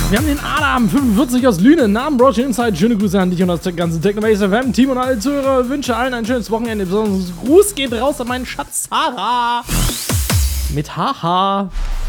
Wir haben den Adam 45 aus Lüne, Namen Roger Inside, schöne Grüße an dich und das ganze Technobase FM Team und alle Zuhörer, wünsche allen ein schönes Wochenende, besonders Gruß geht raus an meinen Schatz Sarah mit Haha.